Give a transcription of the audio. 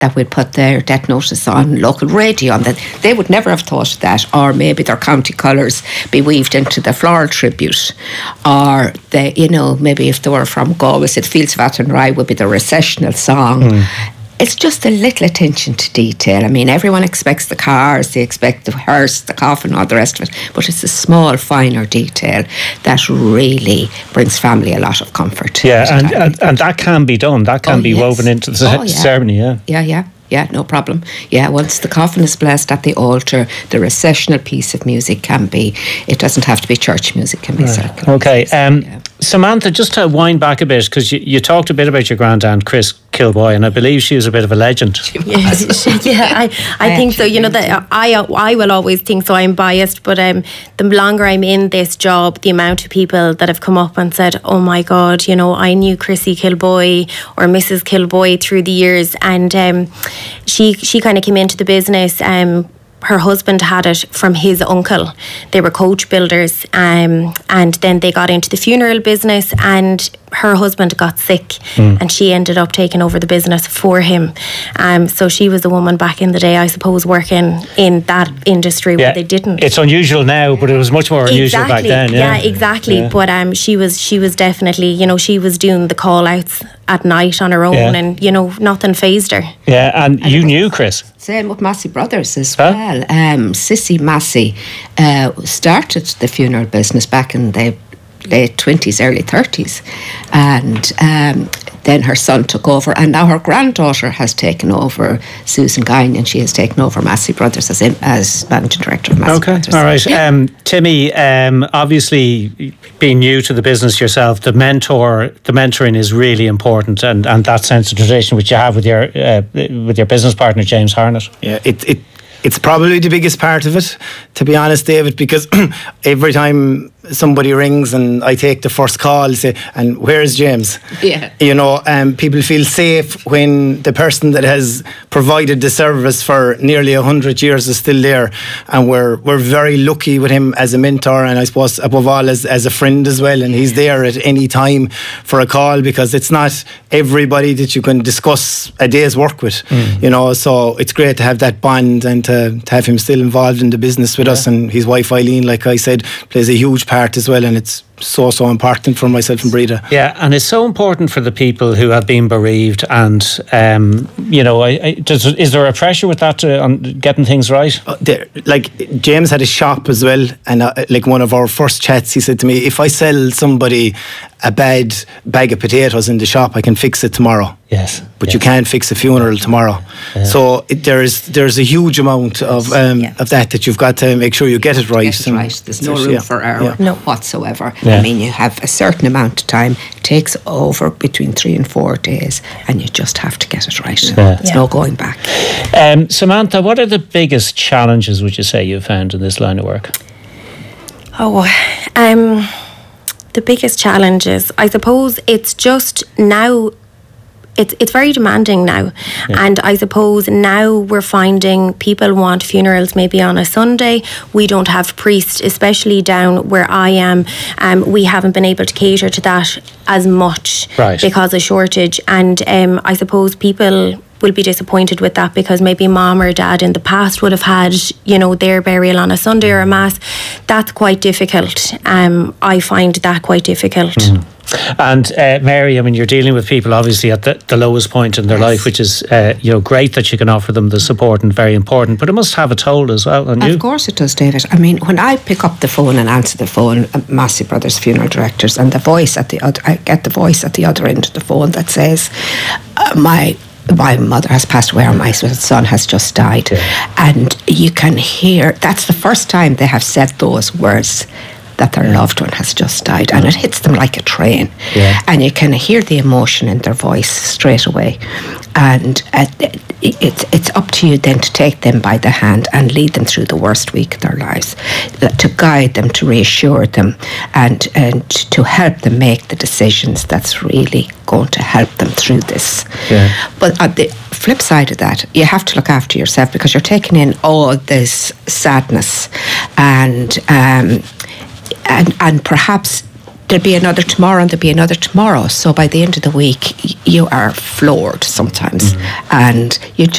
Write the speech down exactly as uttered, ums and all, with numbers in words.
that we'd put their death notice on local radio, and that they would never have thought of that. Or maybe their county colours be weaved into the floral tribute, or they, you know, maybe if they were from Galway, it Fields of Athenry would be the recessional song. Mm. It's just a little attention to detail. I mean, everyone expects the cars, they expect the hearse, the coffin, all the rest of it, but it's a small, finer detail that really brings family a lot of comfort. Yeah, and, and and that can be done. That can oh, be yes. woven into the oh, yeah. ceremony, yeah. Yeah, yeah. Yeah, no problem. Yeah, once the coffin is blessed at the altar, the recessional piece of music can be, it doesn't have to be church music, it can be right. circular. Okay, um, yeah. Samantha, just to wind back a bit, because you, you talked a bit about your grandaunt, Chris Kilboy, and I believe she was a bit of a legend. Yeah, yeah I, I, I think so. You know, that I I will always think so. I'm biased, but um, the longer I'm in this job, the amount of people that have come up and said, oh my God, you know, I knew Chrissy Kilboy or Missus Kilboy through the years, and um, she she kind of came into the business. Um, her husband had it from his uncle. They were coach builders, um, and then they got into the funeral business, and her husband got sick mm. and she ended up taking over the business for him. Um, so she was a woman back in the day, I suppose, working in that industry yeah. where they didn't. It's unusual now, but it was much more unusual exactly. back then. Yeah, yeah exactly. Yeah. But um, she was she was definitely, you know, she was doing the call outs at night on her own, yeah. and, you know, nothing fazed her. Yeah, and, and you knew Chris. Same with Massey Brothers as huh? well. Um, Sissy Massey uh, started the funeral business back in the late twenties, early thirties, and um, then her son took over, and now her granddaughter has taken over, Susan Gagnon, and she has taken over Massey Brothers as, as managing director of Massey okay. Brothers. All right, um, Timmy, um, obviously being new to the business yourself, the mentor, the mentoring is really important, and, and that sense of tradition which you have with your uh, with your business partner James Harnett. Yeah, it it. It's probably the biggest part of it, to be honest, David, because every time somebody rings and I take the first call, say, and where's James? Yeah. You know, um, people feel safe when the person that has provided the service for nearly a hundred years is still there, and we're we're very lucky with him as a mentor, and I suppose above all as as a friend as well. And he's there at any time for a call, because it's not everybody that you can discuss a day's work with. Mm. You know, so it's great to have that bond and to, to have him still involved in the business with yeah. us, and his wife Eileen, like I said, plays a huge part as well, and it's so so important for myself and Breda. Yeah, and it's so important for the people who have been bereaved, and um, you know, I, I, does, is there a pressure with that to, on getting things right? Uh, there, like James had a shop as well, and uh, like one of our first chats, he said to me, if I sell somebody a bad bag of potatoes in the shop, I can fix it tomorrow. Yes, but yes. you can't fix a funeral tomorrow. Yeah. So it, there's there's a huge amount of um, yeah. of that that you've got to make sure you get it right. Get it right. There's no room yeah. for error yeah. no. whatsoever. Yeah. I mean, you have a certain amount of time. It takes over between three and four days, and you just have to get it right. Yeah. There's yeah. no going back. Um, Samantha, what are the biggest challenges would you say you've found in this line of work? Oh, um, the biggest challenges, I suppose, it's just now. It's it's very demanding now, yeah. and I suppose now we're finding people want funerals maybe on a Sunday. We don't have priests, especially down where I am. Um, we haven't been able to cater to that as much right. because of shortage, and um, I suppose people will be disappointed with that, because maybe mom or dad in the past would have had, you know, their burial on a Sunday or a mass. That's quite difficult. Um, I find that quite difficult. Mm. And uh, Mary, I mean, you're dealing with people obviously at the, the lowest point in their yes. life, which is uh, you know, great that you can offer them the support and very important, but it must have a toll as well on you. Of course it does, David. I mean, when I pick up the phone and answer the phone, uh, Massey Brothers funeral directors, and the voice at the other, I get the voice at the other end of the phone that says, uh, my my mother has passed away, or my son has just died. Yeah. And you can hear, that's the first time they have said those words, that their loved one has just died, and it hits them like a train. Yeah. And you can hear the emotion in their voice straight away. And uh, it's it's up to you then to take them by the hand and lead them through the worst week of their lives, to guide them, to reassure them, and, and to help them make the decisions that's really going to help them through this. Yeah. But on the flip side of that, you have to look after yourself, because you're taking in all this sadness and um, and and perhaps there'll be another tomorrow and there'll be another tomorrow. So by the end of the week, you are floored sometimes. Mm. And you